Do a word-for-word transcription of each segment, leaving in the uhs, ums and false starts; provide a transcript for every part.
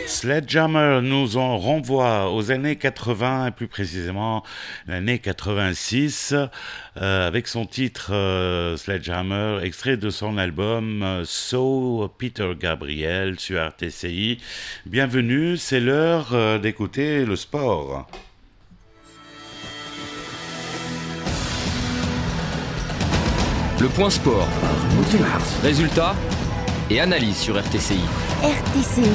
Sledgehammer nous en renvoie aux années quatre-vingts, et plus précisément l'année quatre-vingt-six, euh, avec son titre euh, Sledgehammer, extrait de son album euh, So Peter Gabriel sur R T C I. Bienvenue, c'est l'heure euh, d'écouter le sport. Le point sport. Résultats et analyse sur R T C I. R T C I.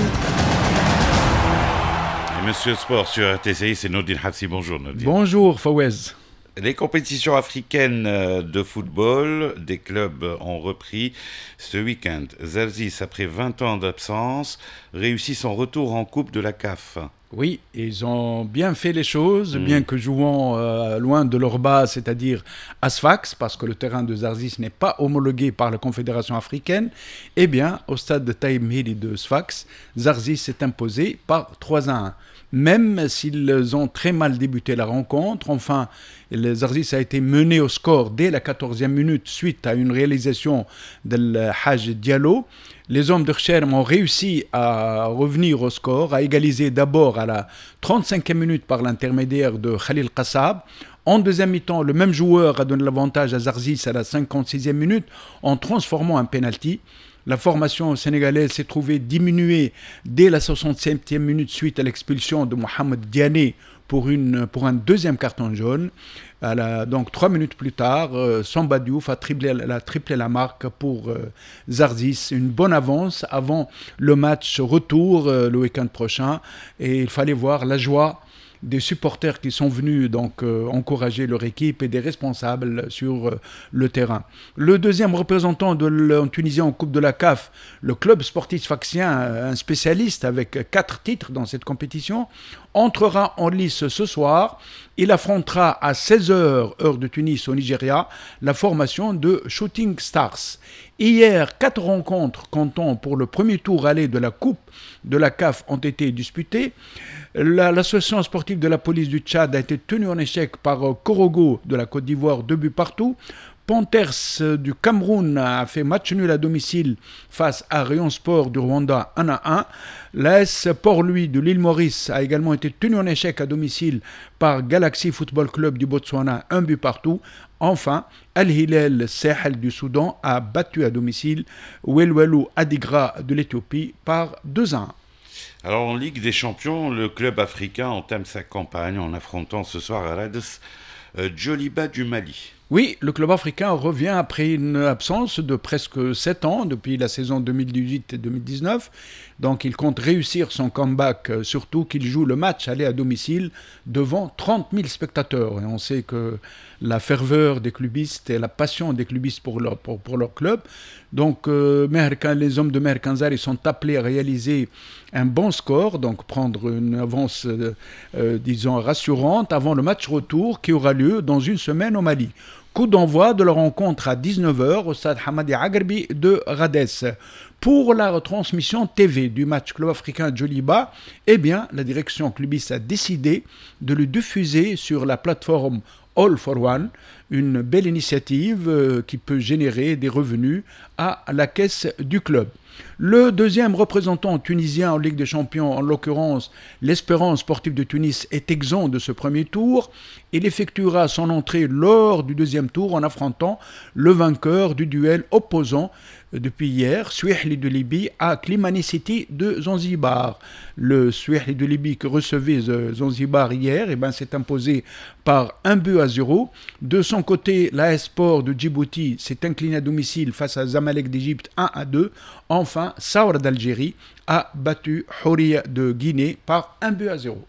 Et Monsieur Sport sur R T C I, c'est Nordine Hafsi. Bonjour Nordine. Bonjour Fawez. Les compétitions africaines de football des clubs ont repris ce week-end. Zarzis, après vingt ans d'absence, réussit son retour en Coupe de la C A F. Oui, ils ont bien fait les choses, mmh. bien que jouant euh, loin de leur base, c'est-à-dire à Sfax, parce que le terrain de Zarzis n'est pas homologué par la Confédération africaine. Eh bien, au stade de Taïb Mhili de Sfax, Zarzis s'est imposé par trois à un. Même s'ils ont très mal débuté la rencontre, enfin, le Zarzis a été mené au score dès la quatorzième minute suite à une réalisation de Haj Diallo. Les hommes de Kherm ont réussi à revenir au score, à égaliser d'abord à la trente-cinquième minute par l'intermédiaire de Khalil Qassab. En deuxième mi-temps, le même joueur a donné l'avantage à Zarzis à la cinquante-sixième minute en transformant un penalty. La formation sénégalaise s'est trouvée diminuée dès la soixante-septième minute suite à l'expulsion de Mohamed Diané pour, une, pour un deuxième carton jaune. La, donc trois minutes plus tard, euh, Samba Diouf a triplé, a triplé la marque pour euh, Zarzis. Une bonne avance avant le match retour euh, le week-end prochain. Et il fallait voir la joie des supporters qui sont venus donc euh, encourager leur équipe et des responsables sur euh, le terrain. Le deuxième représentant de la Tunisie en Coupe de la C A F, le club sportif sfaxien, un spécialiste avec quatre titres dans cette compétition, entrera en lice ce soir. Il affrontera à seize heures, heure de Tunis au Nigeria, la formation de Shooting Stars. Hier, quatre rencontres comptant pour le premier tour aller de la Coupe de la C A F ont été disputées. La, l'association sportive de la police du Tchad a été tenue en échec par Korogo de la Côte d'Ivoire, deux buts partout. Panthers du Cameroun a fait match nul à domicile face à Rayon Sport du Rwanda un à un. L'A S Port-Louis de l'île Maurice a également été tenu en échec à domicile par Galaxy Football Club du Botswana, un but partout. Enfin, Al-Hilal Sahel du Soudan a battu à domicile Welwelou Adigra de l'Éthiopie par deux à un. Alors en Ligue des Champions, le club africain entame sa campagne en affrontant ce soir à Rades euh, Djoliba du Mali. Oui, le club africain revient après une absence de presque sept ans, depuis la saison deux mille dix-huit et deux mille dix-neuf. Donc il compte réussir son comeback, surtout qu'il joue le match aller à domicile devant trente mille spectateurs. Et on sait que la ferveur des clubistes et la passion des clubistes pour leur, pour, pour leur club. Donc euh, les hommes de Meher Kanzari sont appelés à réaliser un bon score, donc prendre une avance, euh, euh, disons, rassurante avant le match retour qui aura lieu dans une semaine au Mali. Coup d'envoi de la rencontre à dix-neuf heures au stade Hamadi Agarbi de Rades. Pour la retransmission T V du match club africain Djoliba, eh bien, la direction clubiste a décidé de le diffuser sur la plateforme All for One, une belle initiative euh, qui peut générer des revenus à la caisse du club. Le deuxième représentant tunisien en Ligue des Champions, en l'occurrence l'Espérance sportive de Tunis, est exempt de ce premier tour. Il effectuera son entrée lors du deuxième tour en affrontant le vainqueur du duel opposant depuis hier, Souihli de Libye à Klimani City de Zanzibar. Le Souihli de Libye que recevait Zanzibar hier eh ben, s'est imposé par un but à zéro. De son côté, l'A S Sport de Djibouti s'est incliné à domicile face à Zamalek d'Égypte un à deux. Enfin, Saoura d'Algérie a battu Houria de Guinée par un but à zéro.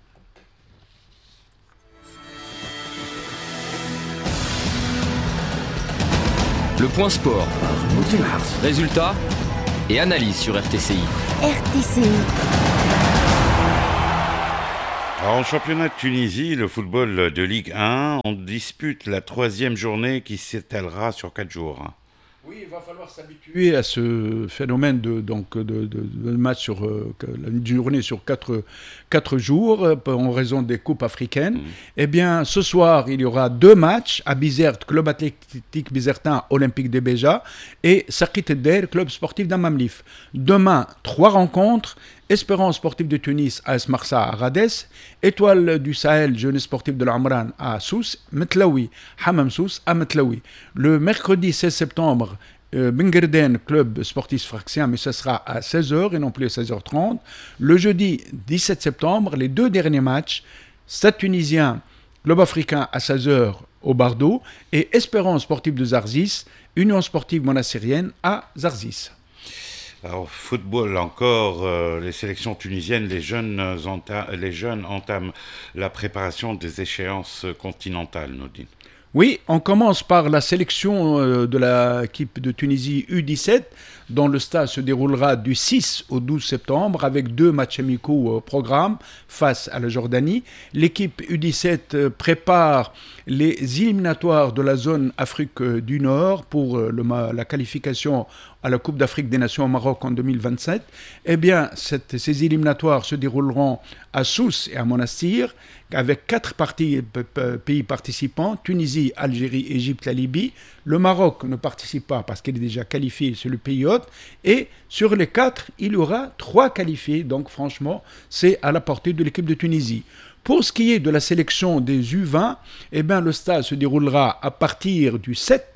Le point sport. Résultats et analyse sur R T C I. R T C I. Alors, en championnat de Tunisie, le football de Ligue un, on dispute la troisième journée qui s'étalera sur quatre jours. Oui, il va falloir s'habituer à ce phénomène de, donc, de, de, de match sur euh, une journée sur quatre, quatre jours euh, en raison des coupes africaines. Mmh. Eh bien, ce soir, il y aura deux matchs à Bizerte, Club Athlétique Bizertin, Olympique de Béja, et Sakit Eder, Club Sportif d'Amamlif. Demain, trois rencontres Espérance sportive de Tunis, A S Marsa à Rades, Étoile du Sahel, Jeunesse sportive de l'Amran à Sousse, Metlaoui, Hammam Sousse à Metlaoui. Le mercredi seize septembre, euh, Bengerden, club sportif sfaxien, mais ce sera à seize heures et non plus à seize heures trente. Le jeudi dix-sept septembre, les deux derniers matchs, Stade tunisien, Club africain à seize heures au Bardo et Espérance sportive de Zarzis, Union sportive monassérienne à Zarzis. Alors, football encore, euh, les sélections tunisiennes, les jeunes, enta- les jeunes entament la préparation des échéances continentales, Nodine. Oui, on commence par la sélection euh, de l'équipe de Tunisie U dix-sept, dont le stage se déroulera du six au douze septembre avec deux matchs amicaux au programme face à la Jordanie. L'équipe U dix-sept euh, prépare les éliminatoires de la zone Afrique euh, du Nord pour euh, le, la qualification à la Coupe d'Afrique des Nations au Maroc en deux mille vingt-sept. Eh bien, cette, ces éliminatoires se dérouleront à Sousse et à Monastir, avec quatre parties, p- p- pays participants, Tunisie, Algérie, Égypte, la Libye. Le Maroc ne participe pas parce qu'il est déjà qualifié, c'est le pays hôte. Et sur les quatre, il y aura trois qualifiés. Donc franchement, c'est à la portée de l'équipe de Tunisie. Pour ce qui est de la sélection des U vingt, eh bien, le stage se déroulera à partir du sept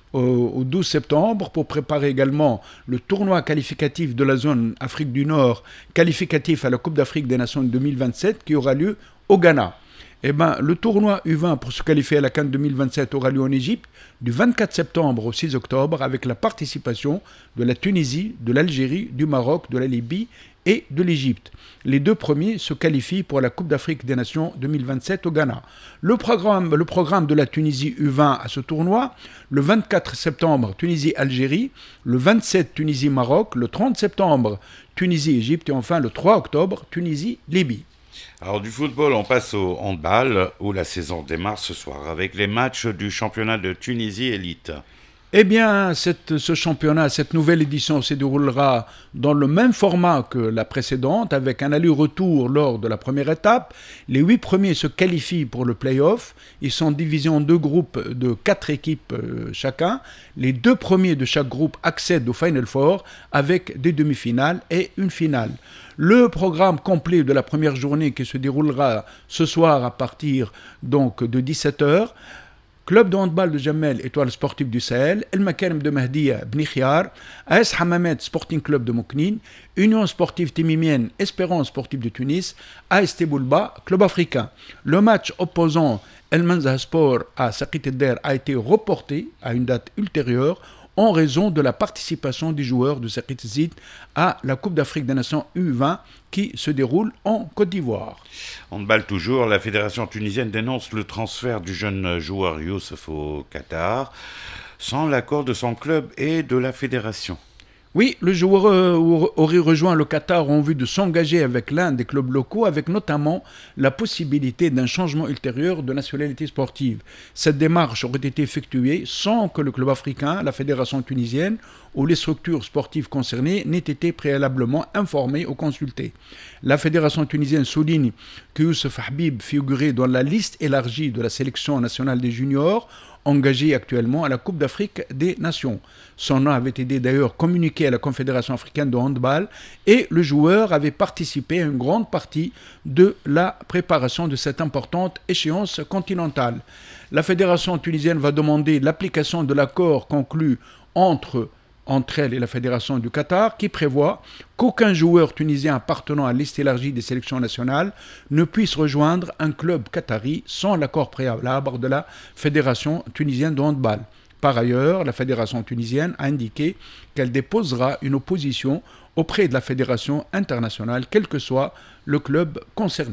au douze septembre pour préparer également le tournoi qualificatif de la zone Afrique du Nord, qualificatif à la Coupe d'Afrique des Nations deux mille vingt-sept qui aura lieu au Ghana. Eh ben, le tournoi U vingt pour se qualifier à la CAN deux mille vingt-sept aura lieu en Égypte du vingt-quatre septembre au six octobre avec la participation de la Tunisie, de l'Algérie, du Maroc, de la Libye et de l'Égypte. Les deux premiers se qualifient pour la Coupe d'Afrique des Nations deux mille vingt-sept au Ghana. Le programme, le programme de la Tunisie U vingt à ce tournoi, le vingt-quatre septembre, Tunisie-Algérie, le vingt-sept, Tunisie-Maroc, le trente septembre, Tunisie-Égypte et enfin le trois octobre, Tunisie-Libye. Alors du football, on passe au handball où la saison démarre ce soir avec les matchs du championnat de Tunisie élite. Eh bien, cette, ce championnat, cette nouvelle édition se déroulera dans le même format que la précédente, avec un aller-retour lors de la première étape. Les huit premiers se qualifient pour le play-off. Ils sont divisés en deux groupes de quatre équipes euh, chacun. Les deux premiers de chaque groupe accèdent au Final Four avec des demi-finales et une finale. Le programme complet de la première journée qui se déroulera ce soir à partir donc de dix-sept heures. Club de handball de Jamel, Étoile sportive du Sahel, El Makarim de Mahdia, Bni Khiar, A S Hamamet Sporting Club de Mouknine, Union sportive timimienne, Espérance sportive de Tunis, A S Teboulba, Club africain. Le match opposant El Manzah Sport à Sakit El-Der a été reporté à une date ultérieure en raison de la participation des joueurs de Sakit Zid à la Coupe d'Afrique des Nations U vingt qui se déroule en Côte d'Ivoire. Handball toujours, la fédération tunisienne dénonce le transfert du jeune joueur Youssef au Qatar sans l'accord de son club et de la fédération. Oui, le joueur euh, aurait rejoint le Qatar en vue de s'engager avec l'un des clubs locaux, avec notamment la possibilité d'un changement ultérieur de nationalité sportive. Cette démarche aurait été effectuée sans que le club africain, la fédération tunisienne ou les structures sportives concernées n'aient été préalablement informées ou consultées. La fédération tunisienne souligne que Youssef Habib figurait dans la liste élargie de la sélection nationale des juniors, engagé actuellement à la Coupe d'Afrique des Nations. Son nom avait été d'ailleurs communiqué à la Confédération africaine de handball et le joueur avait participé à une grande partie de la préparation de cette importante échéance continentale. La fédération tunisienne va demander l'application de l'accord conclu entre entre elle et la Fédération du Qatar, qui prévoit qu'aucun joueur tunisien appartenant à la liste élargie des sélections nationales ne puisse rejoindre un club qatari sans l'accord préalable de la Fédération tunisienne de handball. Par ailleurs, la Fédération tunisienne a indiqué qu'elle déposera une opposition auprès de la Fédération internationale, quel que soit le club concerné.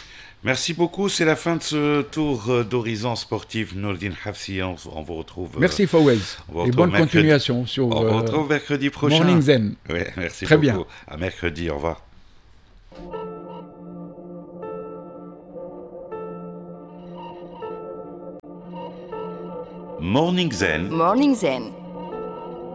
Merci beaucoup, c'est la fin de ce tour d'horizon sportif. Nordine Hafsi, on, on vous retrouve. Merci Fawez, et bonne mercredi. Continuation sur On vous retrouve mercredi prochain. Morning Zen. Oui, merci Très beaucoup. Bien. À mercredi, au revoir. Morning Zen. Morning Zen.